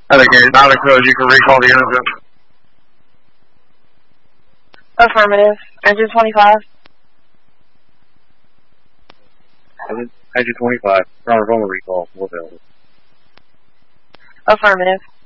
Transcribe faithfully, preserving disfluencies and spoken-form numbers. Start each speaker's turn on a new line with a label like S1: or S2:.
S1: I think it's not a code. You can recall the engine.
S2: Affirmative. Engine twenty-five.
S1: Engine twenty-five. Ground roller recall. We'll
S2: Affirmative.